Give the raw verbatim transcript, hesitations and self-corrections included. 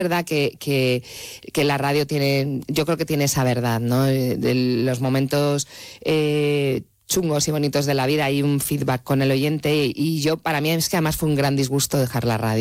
verdad que, que, que la radio tiene, yo creo que tiene esa verdad, ¿no? De los momentos eh, chungos y bonitos de la vida, hay un feedback con el oyente y yo, para mí es que además fue un gran disgusto dejar la radio.